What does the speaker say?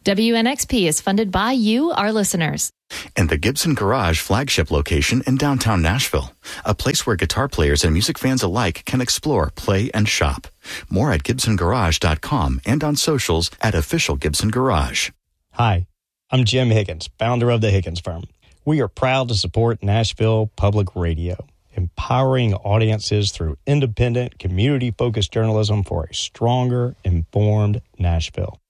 WNXP is funded by you, our listeners. And the Gibson Garage flagship location in downtown Nashville, a place where guitar players and music fans alike can explore, play, and shop. More at GibsonGarage.com and on socials at Official Gibson Garage. Hi, I'm Jim Higgins, founder of the Higgins Firm. We are proud to support Nashville Public Radio, empowering audiences through independent, community-focused journalism for a stronger, informed Nashville.